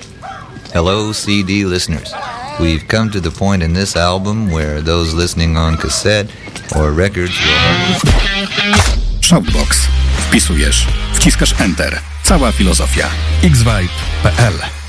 Hello, CD listeners. We've come to the point in this album where those listening on cassette or records will... Shoutbox. Wpisujesz, wciskasz Enter. Cała filozofia. xvibe.pl